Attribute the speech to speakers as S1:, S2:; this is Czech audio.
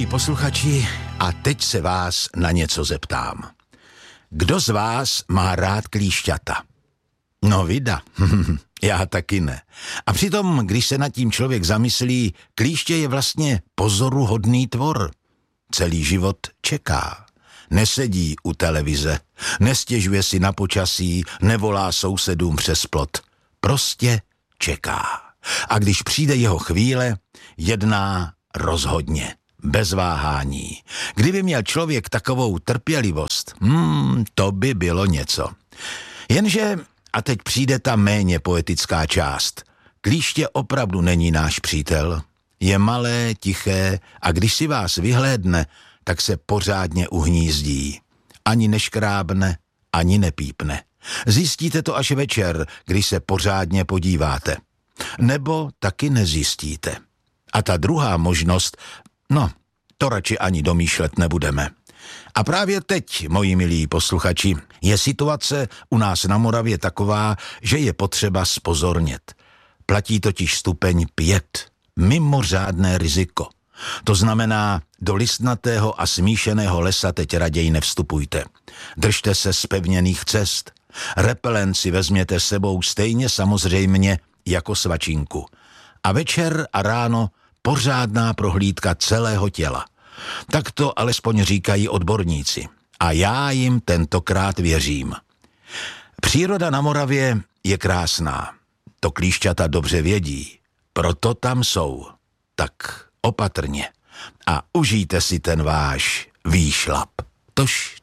S1: milí posluchači, a teď se vás na něco zeptám. Kdo z vás má rád klíšťata? No vida, já taky ne. A přitom, když se nad tím člověk zamyslí, klíště je vlastně pozoruhodný tvor. Celý život čeká. Nesedí u televize, nestěžuje si na počasí, nevolá sousedům přes plot. Prostě čeká. A když přijde jeho chvíle, jedná rozhodně, bez váhání. Kdyby měl člověk takovou trpělivost, to by bylo něco. Jenže, a teď přijde ta méně poetická část, klíště opravdu není náš přítel. Je malé, tiché a když si vás vyhlédne, tak se pořádně uhnízdí. Ani neškrábne, ani nepípne. Zjistíte to až večer, když se pořádně podíváte. Nebo taky nezjistíte. A ta druhá možnost, to radši ani domýšlet nebudeme. A právě teď, moji milí posluchači, je situace u nás na Moravě taková, že je potřeba zpozornět. Platí totiž stupeň 5. Mimořádné riziko. To znamená, do listnatého a smíšeného lesa teď raději nevstupujte. Držte se zpevněných cest. Repelent si vezměte sebou stejně samozřejmě jako svačinku. A večer a ráno pořádná prohlídka celého těla. Tak to alespoň říkají odborníci. A já jim tentokrát věřím. Příroda na Moravě je krásná. To klíšťata dobře vědí. Proto tam jsou. Tak opatrně. A užijte si ten váš výšlap. Tož